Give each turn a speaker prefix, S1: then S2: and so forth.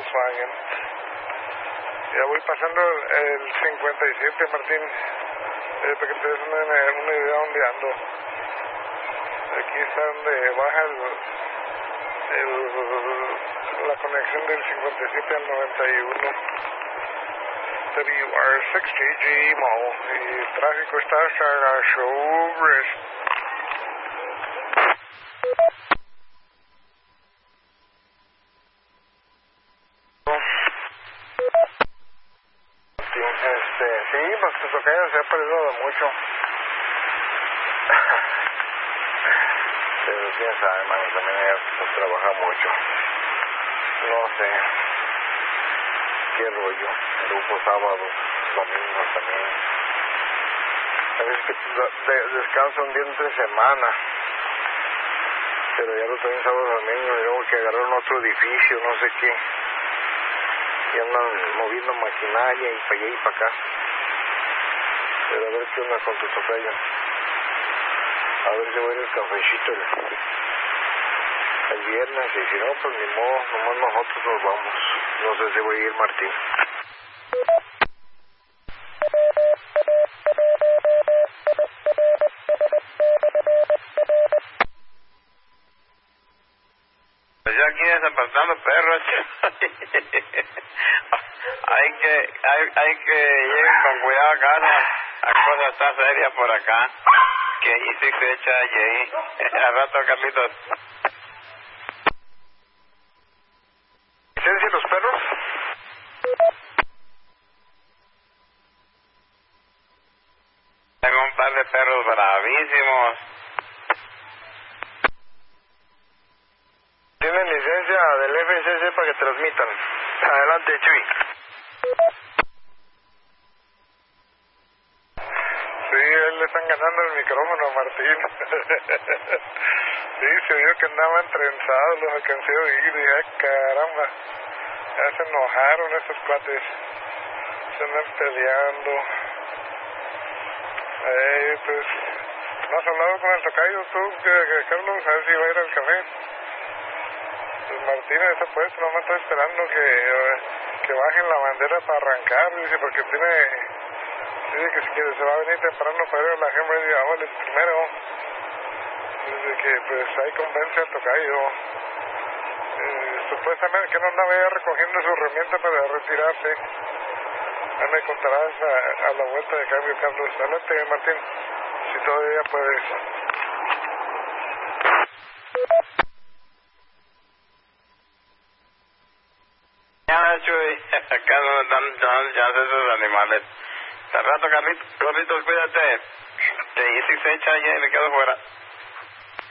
S1: Volkswagen. Ya voy pasando el 57, Martín. Para que te des una idea donde ando. Aquí está donde baja la conexión del 57 al 91. WR60 Mall. Y el tráfico está hasta la Showbridge. Sí, pues tu tocayo se ha perdido de mucho. Pero quién sabe, hermano, también ella pues, trabaja mucho. No sé. Qué rollo. Grupo sábados, domingos también. A veces que descansa un día entre semana. Pero ya lo traen sábado domingo y luego que agarraron otro edificio, no sé qué. Y andan moviendo maquinaria y para allá y para acá. Pero a ver qué onda con tu tocayo. A ver si voy a ir al cafecito el viernes y si no, pues ni modo, nomás nosotros nos vamos. No sé si voy a ir, Martín.
S2: Pues yo aquí desapartando perros. hay que lleguen con cuidado a casa. La cosa está seria por acá. Que y sí se echa allí. Al rato, Carlitos.
S1: ¿Licencia los perros?
S2: Tengo un par de perros bravísimos.
S1: Tienen licencia del FCC para que transmitan. Adelante, Chuy. Sí, él le están ganando el micrófono a Martín. Sí, se vio que andaban trenzados, los alcancé a oír y dije, caramba, ya se enojaron estos cuates. Se andan peleando. Pues, ¿no has hablado con el tocayo tú, Carlos? A ver si va a ir al café. Pues Martín está puesto, nomás está esperando que bajen la bandera para arrancar, dice, porque dice que si quiere se va a venir temprano para ir a la Henry Avales primero. Dice que pues ahí convence al tocayo. Supuestamente que no andaba ya recogiendo su herramienta para retirarse. Ya me contarás a la vuelta de cambio, Carlos. Adelante, Martín, si todavía puedes.
S2: Ya, Chuy. Acá no dan chance esos animales. Al rato, Carlitos, cuídate. Y si se echa allí, me quedo fuera.